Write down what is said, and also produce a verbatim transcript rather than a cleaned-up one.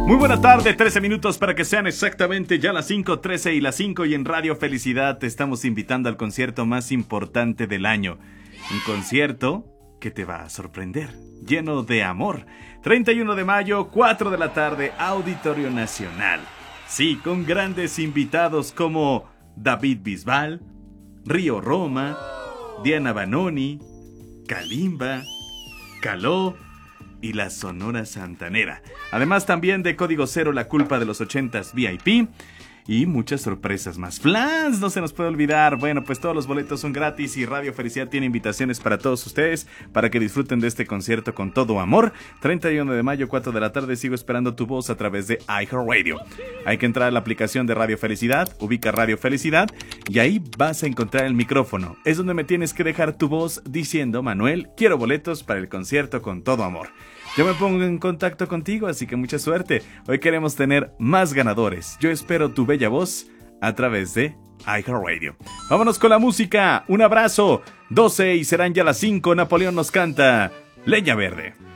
Muy buena tarde, trece minutos para que sean exactamente ya las cinco trece y las cinco, y en Radio Felicidad te estamos invitando al concierto más importante del año. Un concierto que te va a sorprender, lleno de amor. treinta y uno de mayo, cuatro de la tarde, Auditorio Nacional. Sí, con grandes invitados como David Bisbal, Río Roma, Diana Banoni, Kalimba, Caló y la Sonora Santanera. Además también de Código Cero, La Culpa de los ochentas V I P y muchas sorpresas más. Flans, no se nos puede olvidar. Bueno, pues todos los boletos son gratis y Radio Felicidad tiene invitaciones para todos ustedes para que disfruten de este concierto con todo amor. treinta y uno de mayo, cuatro de la tarde, sigo esperando tu voz a través de iHeartRadio. Hay que entrar a la aplicación de Radio Felicidad, ubica Radio Felicidad y ahí vas a encontrar el micrófono. Es donde me tienes que dejar tu voz diciendo: Manuel, quiero boletos para el concierto con todo amor. Yo me pongo en contacto contigo, así que mucha suerte. Hoy queremos tener más ganadores. Yo espero tu bella voz a través de iHeartRadio. Vámonos con la música. Un abrazo. doce y serán ya las cinco. Napoleón nos canta Leña Verde.